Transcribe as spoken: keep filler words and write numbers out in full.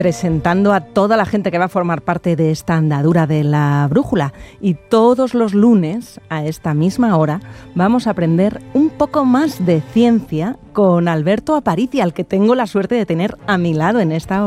presentando a toda la gente que va a formar parte de esta andadura de la brújula. Y todos los lunes, a esta misma hora, vamos a aprender un poco más de ciencia con Alberto Aparici, al que tengo la suerte de tener a mi lado en esta